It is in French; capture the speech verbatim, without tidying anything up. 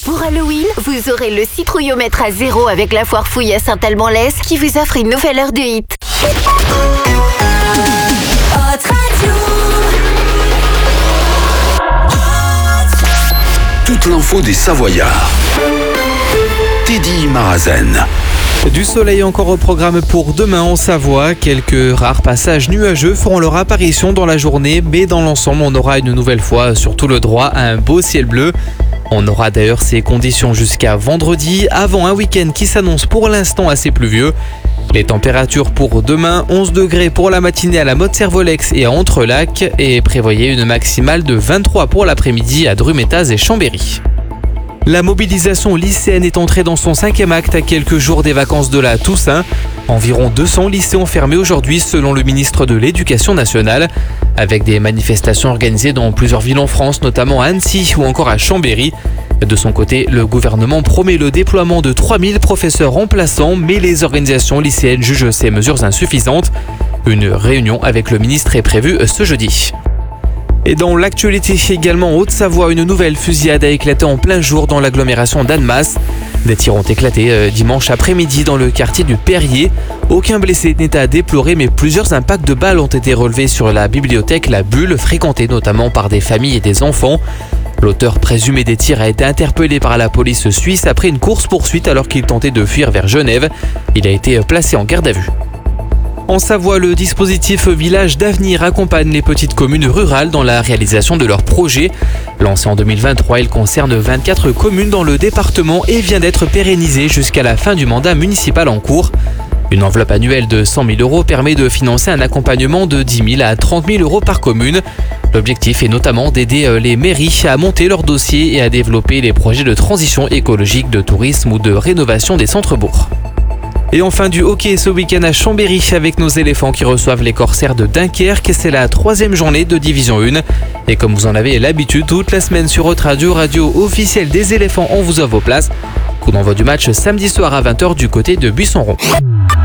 Pour Halloween, vous aurez le citrouillomètre à zéro avec la foire fouille à Saint-Alban-l'Est qui vous offre une nouvelle heure de hit. Toute l'info des Savoyards. Teddy Marazen. Du soleil encore au programme pour demain en Savoie. Quelques rares passages nuageux feront leur apparition dans la journée, mais dans l'ensemble, on aura une nouvelle fois surtout le droit à un beau ciel bleu. On aura d'ailleurs ces conditions jusqu'à vendredi, avant un week-end qui s'annonce pour l'instant assez pluvieux. Les températures pour demain, onze degrés pour la matinée à la Motte-Servolex et à Entrelacs, et prévoyez une maximale de vingt-trois pour l'après-midi à Drumettaz et Chambéry. La mobilisation lycéenne est entrée dans son cinquième acte à quelques jours des vacances de la Toussaint. Environ deux cents lycées ont fermé aujourd'hui selon le ministre de l'Éducation nationale, avec des manifestations organisées dans plusieurs villes en France, notamment à Annecy ou encore à Chambéry. De son côté, le gouvernement promet le déploiement de trois mille professeurs remplaçants, mais les organisations lycéennes jugent ces mesures insuffisantes. Une réunion avec le ministre est prévue ce jeudi. Et dans l'actualité également en Haute-Savoie, une nouvelle fusillade a éclaté en plein jour dans l'agglomération d'Annemasse. Des tirs ont éclaté dimanche après-midi dans le quartier du Perrier. Aucun blessé n'est à déplorer, mais plusieurs impacts de balles ont été relevés sur la bibliothèque La Bulle, fréquentée notamment par des familles et des enfants. L'auteur présumé des tirs a été interpellé par la police suisse après une course-poursuite alors qu'il tentait de fuir vers Genève. Il a été placé en garde à vue. En Savoie, le dispositif Village d'avenir accompagne les petites communes rurales dans la réalisation de leurs projets. Lancé en deux mille vingt-trois, il concerne vingt-quatre communes dans le département et vient d'être pérennisé jusqu'à la fin du mandat municipal en cours. Une enveloppe annuelle de cent mille euros permet de financer un accompagnement de dix mille à trente mille euros par commune. L'objectif est notamment d'aider les mairies à monter leurs dossiers et à développer les projets de transition écologique, de tourisme ou de rénovation des centres-bourgs. Et enfin du hockey ce week-end à Chambéry avec nos éléphants qui reçoivent les Corsaires de Dunkerque. C'est la troisième journée de Division un. Et comme vous en avez l'habitude, toute la semaine sur Haute Radio, radio officielle des éléphants, on vous offre vos places. Coup d'envoi du match samedi soir à vingt heures du côté de Buisson-Rond.